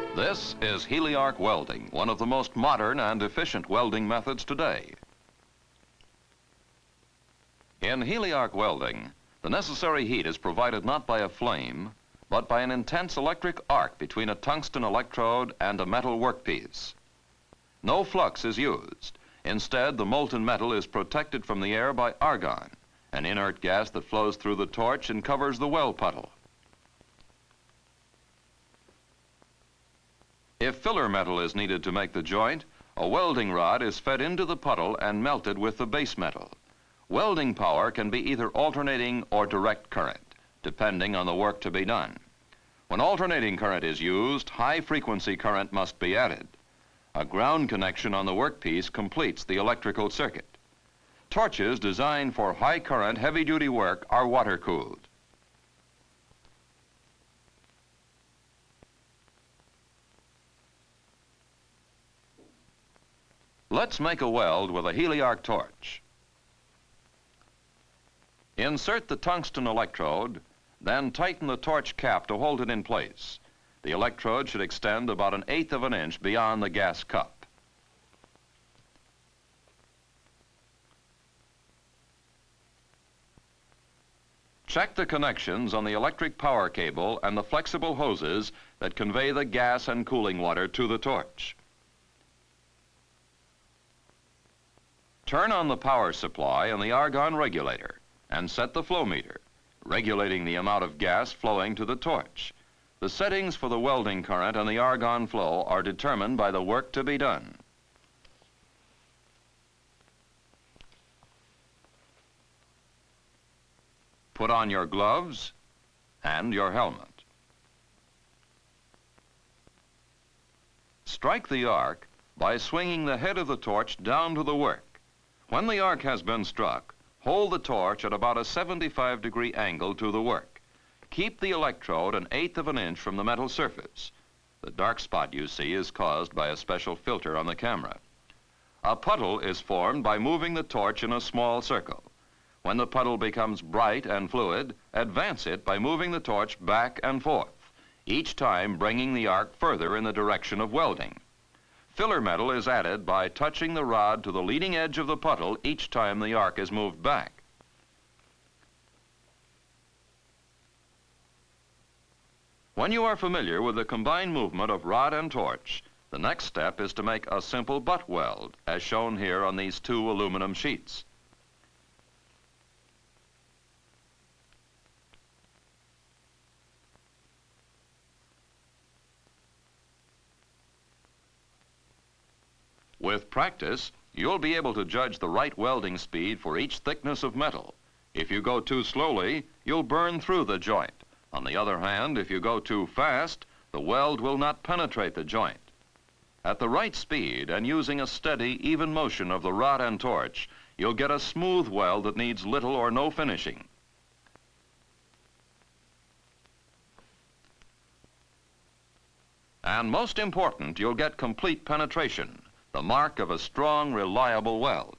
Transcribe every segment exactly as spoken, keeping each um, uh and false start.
This is heliarc welding, one of the most modern and efficient welding methods today. In heliarc welding, the necessary heat is provided not by a flame, but by an intense electric arc between a tungsten electrode and a metal workpiece. No flux is used. Instead, the molten metal is protected from the air by argon, an inert gas that flows through the torch and covers the weld puddle. If filler metal is needed to make the joint, a welding rod is fed into the puddle and melted with the base metal. Welding power can be either alternating or direct current, depending on the work to be done. When alternating current is used, high-frequency current must be added. A ground connection on the workpiece completes the electrical circuit. Torches designed for high-current, heavy-duty work are water-cooled. Let's make a weld with a heliarc torch. Insert the tungsten electrode, then tighten the torch cap to hold it in place. The electrode should extend about an eighth of an inch beyond the gas cup. Check the connections on the electric power cable and the flexible hoses that convey the gas and cooling water to the torch. Turn on the power supply and the argon regulator and set the flow meter, regulating the amount of gas flowing to the torch. The settings for the welding current and the argon flow are determined by the work to be done. Put on your gloves and your helmet. Strike the arc by swinging the head of the torch down to the work. When the arc has been struck, hold the torch at about a seventy-five degree angle to the work. Keep the electrode an eighth of an inch from the metal surface. The dark spot you see is caused by a special filter on the camera. A puddle is formed by moving the torch in a small circle. When the puddle becomes bright and fluid, advance it by moving the torch back and forth, each time bringing the arc further in the direction of welding. Filler metal is added by touching the rod to the leading edge of the puddle each time the arc is moved back. When you are familiar with the combined movement of rod and torch, the next step is to make a simple butt weld, as shown here on these two aluminum sheets. With practice, you'll be able to judge the right welding speed for each thickness of metal. If you go too slowly, you'll burn through the joint. On the other hand, if you go too fast, the weld will not penetrate the joint. At the right speed and using a steady, even motion of the rod and torch, you'll get a smooth weld that needs little or no finishing. And most important, you'll get complete penetration, the mark of a strong, reliable weld.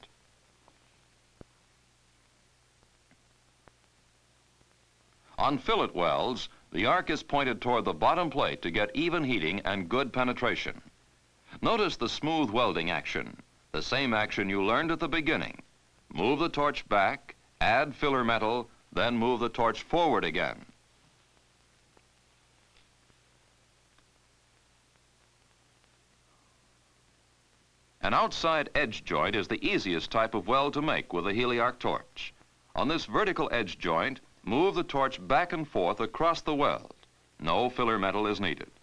On fillet welds, the arc is pointed toward the bottom plate to get even heating and good penetration. Notice the smooth welding action, the same action you learned at the beginning. Move the torch back, add filler metal, then move the torch forward again. An outside edge joint is the easiest type of weld to make with a heliarc torch. On this vertical edge joint, move the torch back and forth across the weld. No filler metal is needed.